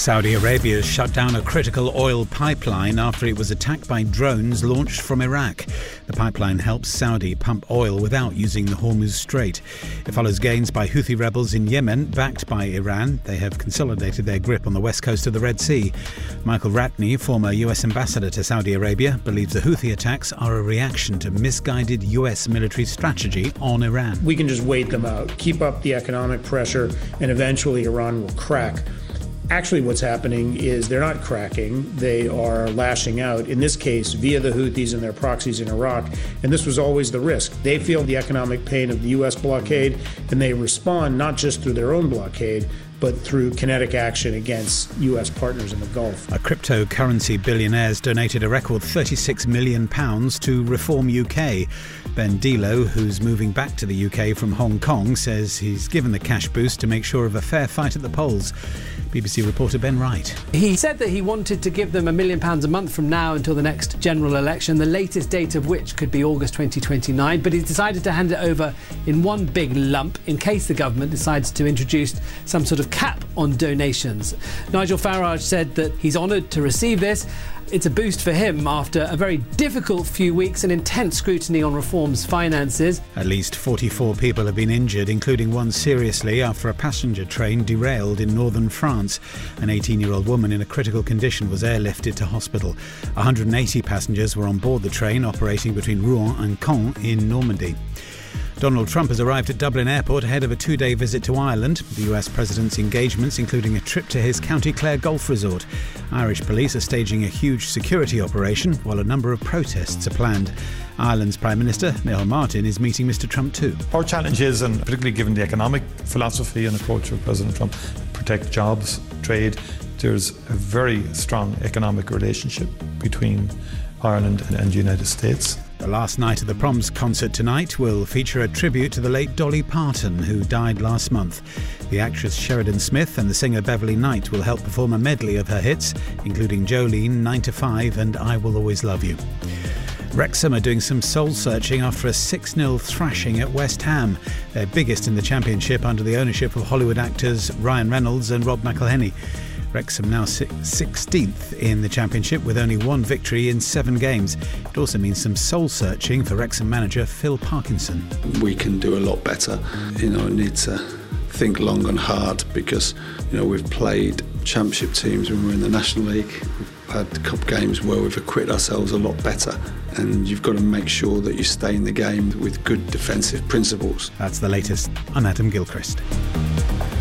Saudi Arabia has shut down a critical oil pipeline after it was attacked by drones launched from Iraq. The pipeline helps Saudi pump oil without using the Hormuz Strait. It follows gains by Houthi rebels in Yemen, backed by Iran. They have consolidated their grip on the west coast of the Red Sea. Michael Ratney, former US ambassador to Saudi Arabia, believes the Houthi attacks are a reaction to misguided US military strategy on Iran. We can just wait them out, keep up the economic pressure, and eventually Iran will crack. Actually, what's happening is they're not cracking, they are lashing out, in this case, via the Houthis and their proxies in Iraq. And this was always the risk. They feel the economic pain of the U.S. blockade, and they respond not just through their own blockade, but through kinetic action against U.S. partners in the Gulf. A cryptocurrency billionaire's donated a record £36 million to Reform UK. Ben Dilo, who's moving back to the UK from Hong Kong, says he's given the cash boost to make sure of a fair fight at the polls. BBC reporter Ben Wright. He said that he wanted to give them £1 million a month from now until the next general election, the latest date of which could be August 2029, but he's decided to hand it over in one big lump in case the government decides to introduce some sort of cap on donations. Nigel Farage said that he's honoured to receive this. It's a boost for him after a very difficult few weeks and intense scrutiny on Reform's finances. At least 44 people have been injured, including one seriously after a passenger train derailed in northern France. An 18-year-old woman in a critical condition was airlifted to hospital. 180 passengers were on board the train operating between Rouen and Caen in Normandy. Donald Trump has arrived at Dublin Airport ahead of a two-day visit to Ireland. The US President's engagements, including a trip to his County Clare golf resort. Irish police are staging a huge security operation, while a number of protests are planned. Ireland's Prime Minister, Micheál Martin, is meeting Mr Trump too. Our challenge is, and particularly given the economic philosophy and approach of President Trump, protect jobs, trade. There's a very strong economic relationship between Ireland and the United States. The last night of the Proms concert tonight will feature a tribute to the late Dolly Parton, who died last month. The actress Sheridan Smith and the singer Beverly Knight will help perform a medley of her hits, including Jolene, 9 to 5 and I Will Always Love You. Wrexham are doing some soul-searching after a 6-0 thrashing at West Ham, their biggest in the Championship under the ownership of Hollywood actors Ryan Reynolds and Rob McElhenney. Wrexham now 16th in the Championship with only one victory in 7 games. It also means some soul-searching for Wrexham manager Phil Parkinson. We can do a lot better. Need to think long and hard because, we've played Championship teams when we were in the National League. We've had cup games where we've acquitted ourselves a lot better. And you've got to make sure that you stay in the game with good defensive principles. That's the latest. I'm Adam Gilchrist.